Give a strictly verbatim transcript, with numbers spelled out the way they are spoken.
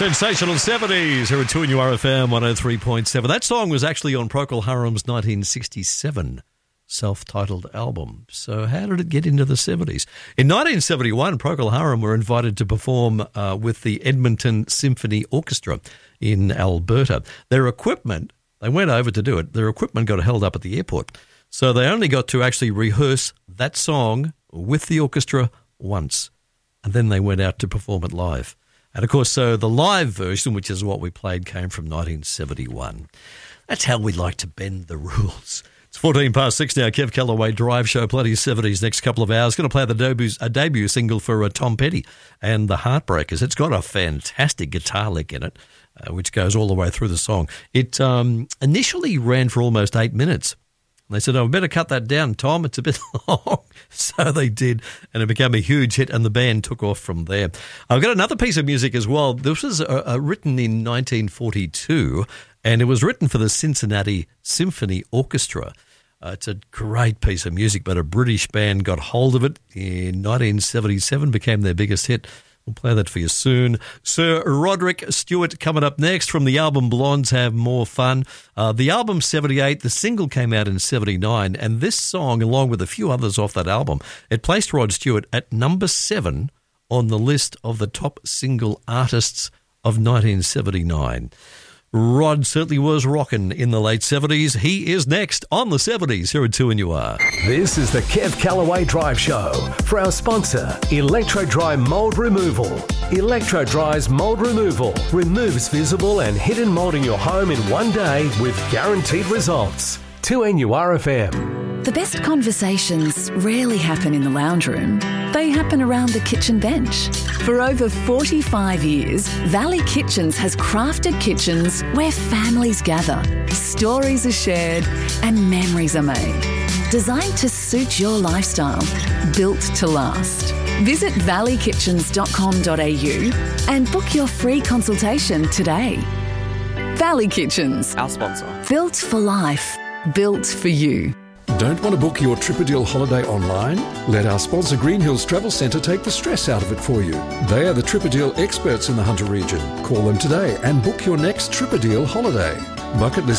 Sensational seventies here at two N U R F M one oh three point seven. That song was actually on Procol Harum's nineteen sixty-seven self-titled album. So how did it get into the seventies? In nineteen seventy-one, Procol Harum were invited to perform uh, with the Edmonton Symphony Orchestra in Alberta. Their equipment, they went over to do it, their equipment got held up at the airport. So they only got to actually rehearse that song with the orchestra once. And then they went out to perform it live. And, of course, so the live version, which is what we played, came from nineteen seventy-one. That's how we like to bend the rules. It's fourteen past six now. Kev Callaway Drive Show, plenty of seventies next couple of hours. Going to play the debut, a debut single for uh, Tom Petty and the Heartbreakers. It's got a fantastic guitar lick in it, uh, which goes all the way through the song. It um, initially ran for almost eight minutes. They said, oh, we better cut that down, Tom. It's a bit long. So they did, and it became a huge hit, and the band took off from there. I've got another piece of music as well. This was uh, uh, written in nineteen forty-two, and it was written for the Cincinnati Symphony Orchestra. Uh, it's a great piece of music, but a British band got hold of it in nineteen seventy-seven, became their biggest hit. We'll play that for you soon. Sir Roderick Stewart coming up next from the album Blondes Have More Fun. Uh, the album seventy-eight, the single came out in seventy-nine, and this song, along with a few others off that album, it placed Rod Stewart at number seven on the list of the top single artists of nineteen seventy-nine. Rod certainly was rocking in the late seventies. He is next on the seventies here at two N U R. This is the Kev Callaway Drive Show for our sponsor, Electro Dry Mold Removal. Electro Dry's mold removal removes visible and hidden mold in your home in one day with guaranteed results. two N U R F M. The best conversations rarely happen in the lounge room. They happen around the kitchen bench. For over forty-five years, Valley Kitchens has crafted kitchens where families gather, stories are shared, and memories are made. Designed to suit your lifestyle, built to last. Visit valley kitchens dot com dot a u and book your free consultation today. Valley Kitchens. Our sponsor. Built for life. Built for you. Don't want to book your Tripadil holiday online? Let our sponsor Green Hills Travel Centre take the stress out of it for you. They are the Tripadil experts in the Hunter region. Call them today and book your next Tripadil holiday. Bucket list